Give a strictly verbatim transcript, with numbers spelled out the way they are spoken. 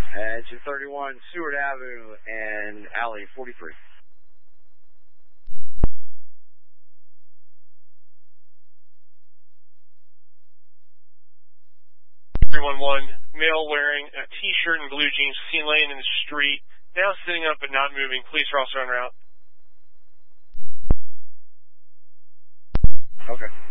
at two thirty-one Seward Avenue and Alley forty-three. three one one, male wearing a t-shirt and blue jeans, seen laying in the street, now sitting up but not moving. Police are also en route. Okay.